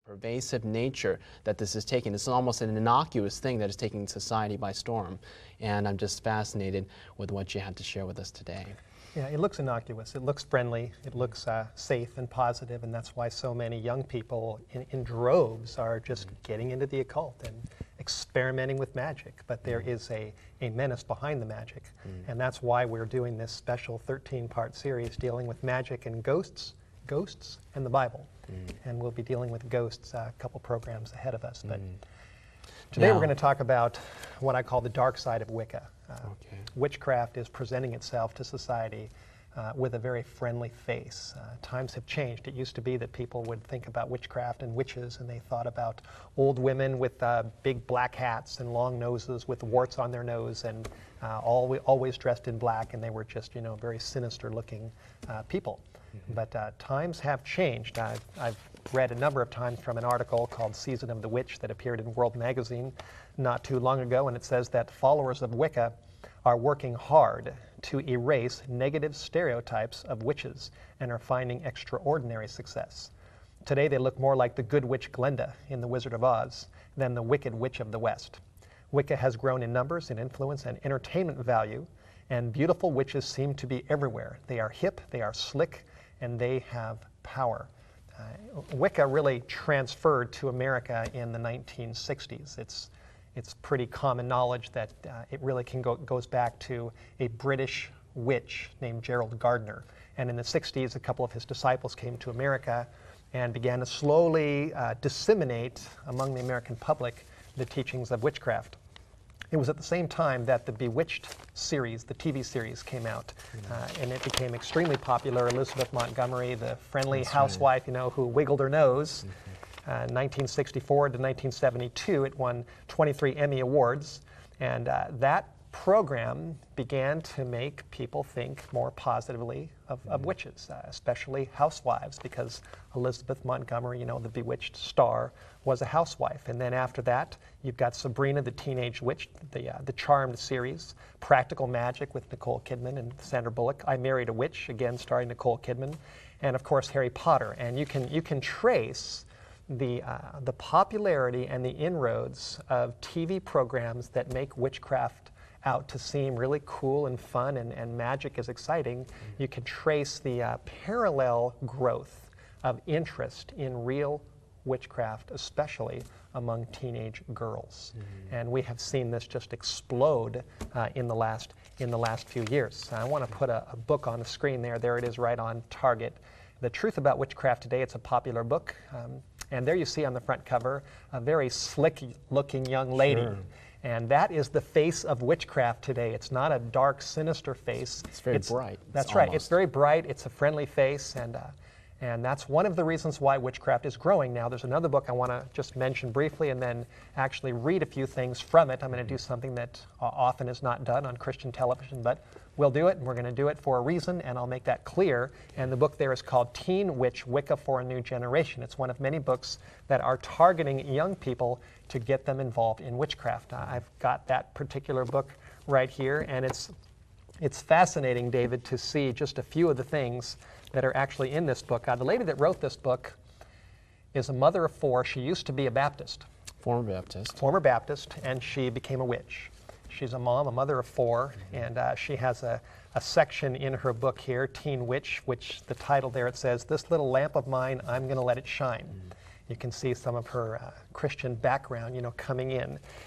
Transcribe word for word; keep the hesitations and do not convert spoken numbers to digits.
pervasive nature that this is taking. It's almost an innocuous thing that is taking society by storm. And I'm just fascinated with what you had to share with us today. Yeah, it looks innocuous. It looks friendly. It looks uh, safe and positive, and that's why so many young people in, in droves are just mm-hmm. getting into the occult and experimenting with magic. But there mm-hmm. is a, a menace behind the magic, mm-hmm. and that's why we're doing this special thirteen-part series dealing with magic and ghosts, ghosts and the Bible. Mm-hmm. And we'll be dealing with ghosts uh, a couple programs ahead of us. But mm-hmm. today now, we're going to talk about what I call the dark side of Wicca. Uh, okay. Witchcraft is presenting itself to society uh, with a very friendly face. Uh, times have changed. It used to be that people would think about witchcraft and witches, and they thought about old women with uh, big black hats and long noses with warts on their nose, and uh, always, always dressed in black, and they were just, you know, very sinister-looking uh, people. Mm-hmm. But uh, times have changed. I've, I've read a number of times from an article called Season of the Witch that appeared in World Magazine not too long ago, and it says that followers of Wicca are working hard to erase negative stereotypes of witches and are finding extraordinary success. Today they look more like the good witch Glenda in The Wizard of Oz than the wicked witch of the West. Wicca has grown in numbers, in influence, and entertainment value, and beautiful witches seem to be everywhere. They are hip, they are slick, and they have power. Uh, Wicca really transferred to America in the nineteen sixties. It's It's pretty common knowledge that uh, it really can go, goes back to a British witch named Gerald Gardner. And in the sixties, a couple of his disciples came to America and began to slowly uh, disseminate among the American public the teachings of witchcraft. It was at the same time that the Bewitched series, the T V series, came out, mm-hmm. uh, and it became extremely popular. Elizabeth Montgomery, the friendly That's housewife, right. you know, who wiggled her nose. Mm-hmm. Uh, nineteen sixty-four to nineteen seventy-two, it won twenty-three Emmy Awards, and uh, that program began to make people think more positively of, mm-hmm. of witches, uh, especially housewives, because Elizabeth Montgomery, you know, the Bewitched star, was a housewife. And then after that, you've got Sabrina the Teenage Witch, the, uh, the Charmed series, Practical Magic with Nicole Kidman and Sandra Bullock, I Married a Witch, again starring Nicole Kidman, and of course Harry Potter. And you can, you can trace the, uh, the popularity and the inroads of T V programs that make witchcraft out to seem really cool and fun, and, and magic is exciting. Mm-hmm. You can trace the uh, parallel growth of interest in real witchcraft, especially among teenage girls. Mm-hmm. And we have seen this just explode uh, in the last in the last few years. I want to put a, a book on the screen there. There it is, right on target. The Truth About Witchcraft Today. It's a popular book. Um, and there you see on the front cover a very slick-looking young lady. Sure. And that is the face of witchcraft today. It's not a dark, sinister face. It's very it's, bright. That's it's right. Almost. It's very bright. It's a friendly face, and uh, and that's one of the reasons why witchcraft is growing now. There's another book I want to just mention briefly and then actually read a few things from it. I'm going to do something that uh, often is not done on Christian television, but we'll do it, and we're going to do it for a reason, and I'll make that clear. And the book there is called Teen Witch: Wicca for a New Generation. It's one of many books that are targeting young people to get them involved in witchcraft. Uh, I've got that particular book right here, and it's it's fascinating, David, to see just a few of the things that are actually in this book. Uh, the lady that wrote this book is a mother of four. She used to be a Baptist. Former Baptist. Former Baptist, and she became a witch. She's a mom, a mother of four, mm-hmm. and uh, she has a, a section in her book here, Teen Witch, which the title there, it says, "This little lamp of mine, I'm going to let it shine." Mm-hmm. You can see some of her uh, Christian background, you know, coming in.